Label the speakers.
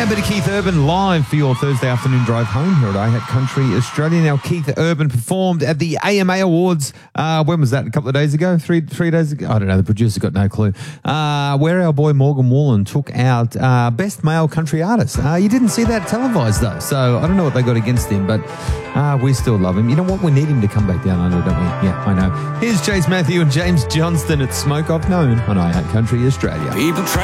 Speaker 1: A bit of Keith Urban live for your Thursday afternoon drive home here at iHat Country Australia. Now, Keith Urban performed at the AMA Awards. When was that? A couple of days ago? Three days ago? I don't know. The producer got no clue. Where our boy Morgan Wallen took out Best Male Country Artist. You didn't see that televised, though, so I don't know what they got against him, but we still love him. You know what? We need him to come back down under, don't we? Yeah, I know. Here's Chase Matthew and James Johnston at Smoke Off Known on iHat Country Australia.
Speaker 2: People try